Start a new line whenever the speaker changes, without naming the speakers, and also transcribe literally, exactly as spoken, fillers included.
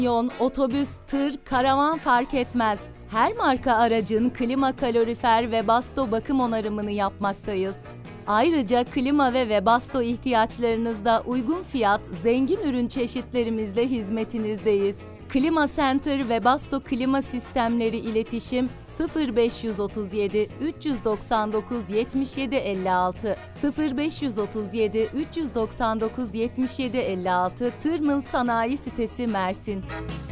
Kamyon, otobüs, tır, karavan fark etmez. Her marka aracın klima, kalorifer ve basto bakım onarımını yapmaktayız. Ayrıca klima ve Webasto ihtiyaçlarınızda uygun fiyat, zengin ürün çeşitlerimizle hizmetinizdeyiz. Klima Center ve Webasto Klima Sistemleri iletişim sıfır beş otuz yedi üç doksan dokuz yetmiş yedi elli altı sıfır beş otuz yedi üç doksan dokuz yetmiş yedi elli altı Tırmıl Sanayi Sitesi Mersin.